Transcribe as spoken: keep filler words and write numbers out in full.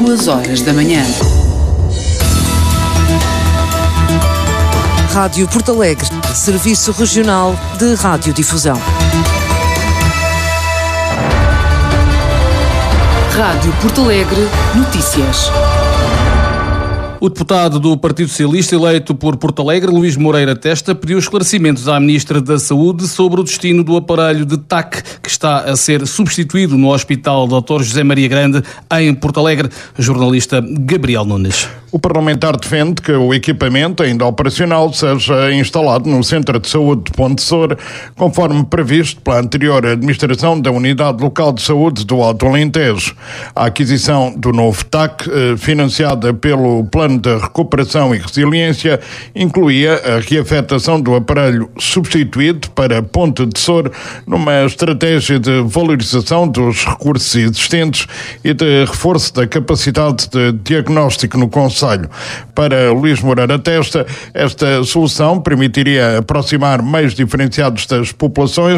duas horas da manhã. Rádio Porto Alegre, Serviço Regional de Radiodifusão. Rádio Porto Alegre, notícias. O deputado do Partido Socialista eleito por Porto Alegre, Luís Moreira Testa, pediu esclarecimentos à Ministra da Saúde sobre o destino do aparelho de T A C que está a ser substituído no Hospital doutor José Maria Grande, em Porto Alegre. Jornalista Gabriel Nunes. O parlamentar defende que o equipamento, ainda operacional, seja instalado no Centro de Saúde de Pontessor, conforme previsto pela anterior administração da Unidade Local de Saúde do Alto Alentejo. A aquisição do novo T A C, financiada pelo Plano de Recuperação e Resiliência, incluía a reafetação do aparelho substituído para Ponte de Sor, numa estratégia de valorização dos recursos existentes e de reforço da capacidade de diagnóstico no concelho. Para Luís Moreira Testa, esta solução permitiria aproximar meios diferenciados das populações,